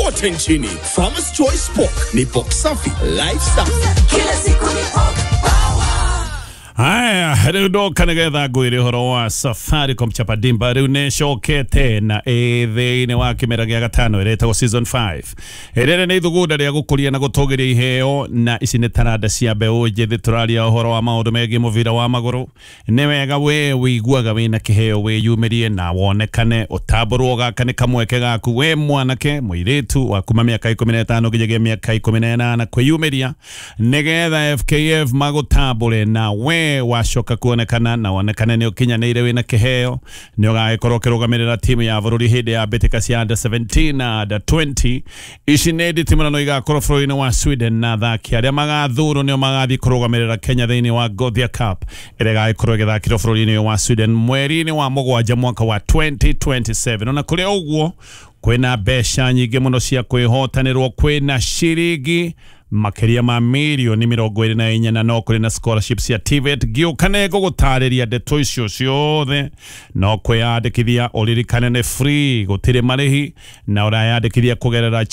kote nchini. Farmers Choice Pork ni pork safi, live safi. Kila siku ni pork power. Haya, riu kanigetha ngwire horo wa Safaricom chapa dimba riu ne shokete na thiini wa kimera gia gatano iretagwo season 5 irere ni thugunda ria gukuria na gutugiria iheo na ici ni taranda cia mbeu njithi turaria horo wa maundu megi muvira wa maguru ni wega we wiguaga wina kiheo we yumirie na wonekane utamburwo gaka ni kamweke gaku we mwanake muiritu wa kuma miaka 15 nginyagia miaka 18 kwiyumiria nigetha FKF magutambure na we washoka kuonekana na wonekane ni ukinyanire wina kiheo ni ugagikorwo kirugamirira timu ya bururi hindi ya mbitika cia under 17 na under 20 ici ni nditimurano igakorwo bururi-ini wa Sweden na athaki aria magathurwo nio magathi kurugamirira Kenya thiini wa Gothia Cup iria igagikorwo igithakirwo bururi-ini wa Sweden mweri-ini wa mugwanja mwaka wa 2027 ona kuria uguo kwina mbeca nyingi muno cia kwihotanirwo kwina ciringi makeria ma milioni 24 na no kuri na scholarships ya TVET giukane gugutariria ndeto icio ciothe no kwiyandikithia uririkane ni free gutire marihi na urayandikithia kugerera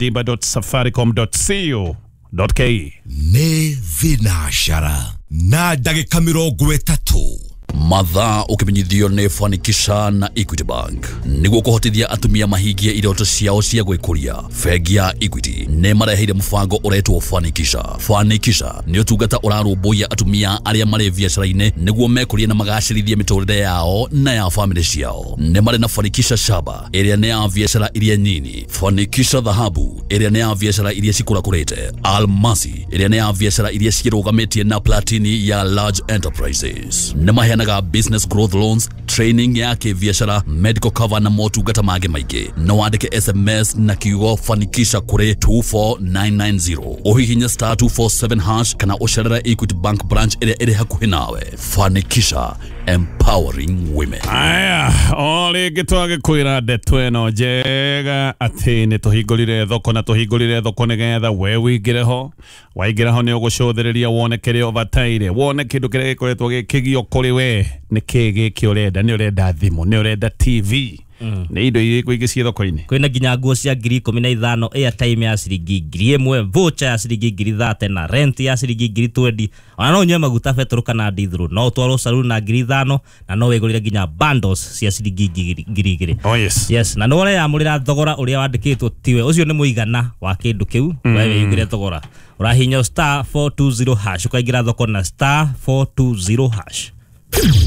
chapadimba.safaricom.co.ke ni vinashara na dagika 30 mathaa ukimenyithio ni Fanikisha na Equity Bank niguo kuhotithia atumia mahingie iroto ciao cia gwikuria. Bengi ya Equity ne mareheire mufango uretwo Fanikisha. Fanikisha ni utungata urarumbuia atumia aria mari biashara-ini niguo mekurie na magacirithie miturire yao na ya family ciao. Ne mari na Fanikisha Shaba iria ne ya biashara iria nini, Fanikisha Dhahabu iria ne ya biashara iria cikurakurite, Almasi iria ne ya biashara iria cirugametie na Platini ya large enterprises. Ne naga business growth loans, training ya kibiashara, medical cover na motungata mage maige. No wandike SMS na kiugo Fanikisha kure 24990. Uhihinya *247# kana ucerere Equity Bank branch iri hakuhi nawe. Fanikisha, empowering women. Aya, oli gitwage kwira ndeto eno njega ati ni tuhingurire thoko na tuhingurire thoko nigetha we wigireho waigireho ni ugucuthiriria wonekere overtime wone kindu kire gikoretwo gikigio kuri we ni kigi kiurenda ni urenda thimu ni urenda TV ni indo iri kuingi cia thoko-ini kwina nginya nguo cia 15,000 airtime ya ciringi 1,000 voucher ya ciringi 30 na rent ya ciringi 20 ona no nywe maguta petrol kana diesel no twaro saloon na 5,000 na no wegurire nginya bundles cia ciringi 2,000. Oh yes na no ore amurira thogora uria wandikitwo tiwe ucio ni muigana wa kindu kiu wewe yugire thogora urahinya *420# ukaingira thoko na *420#.